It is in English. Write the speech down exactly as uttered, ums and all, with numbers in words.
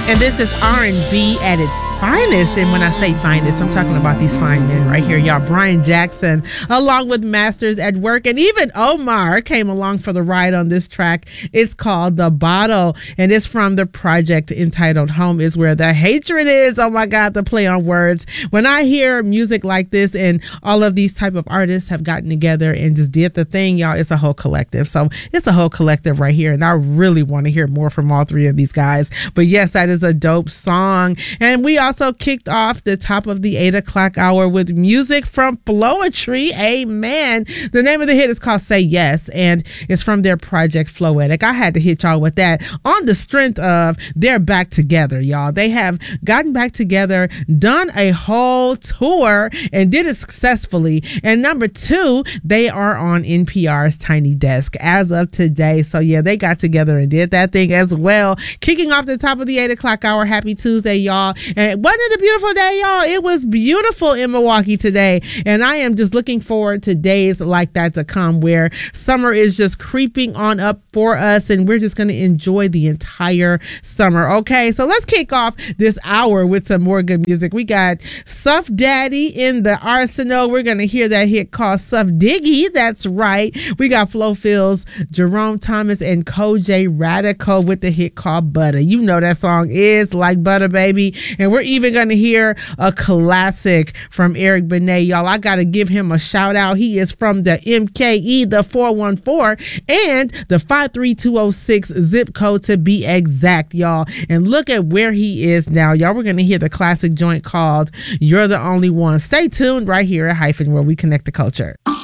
And this is R and B at its finest. And when I say finest, I'm talking about these fine men right here, y'all. Brian Jackson, along with Masters at Work. And even Omar came along for the ride on this track. It's called The Bottle. And it's from the project entitled Home Is Where the Hatred Is. Oh my God, the play on words. When I hear music like this and all of these type of artists have gotten together and just did the thing, y'all, it's a whole collective. So it's a whole collective right here. And I really want to hear more from all three of these guys. But yes, that is a dope song. And we also kicked off the top of the eight o'clock hour with music from Floetry. Amen. The name of the hit is called Say Yes, and it's from their project Floetic. I had to hit y'all with that on the strength of they're back together, y'all. They have gotten back together, done a whole tour, and did it successfully. And number two, they are on N P R's Tiny Desk as of today. So yeah, they got together and did that thing as well. Kicking off the top of the eight o'clock hour. Happy Tuesday, y'all. And wasn't it a beautiful day, y'all? It was beautiful in Milwaukee today. And I am just looking forward to days like that to come where summer is just creeping on up for us and we're just going to enjoy the entire summer. Okay, so let's kick off this hour with some more good music. We got Suff Daddy in the arsenal. We're going to hear that hit called Suff Diggy. That's right. We got Flo Fils, Jerome Thomas, and Kojay Radical with the hit called Butter. You know that song is like butter, baby. And we're even going to hear a classic from Eric Benet, y'all. I got to give him a shout out. He is from the M K E, the four one four, and the five three two oh six zip code to be exact, y'all. And look at where he is now, y'all. We're going to hear the classic joint called You're the Only One. Stay tuned right here at Hyphen, where we connect the culture.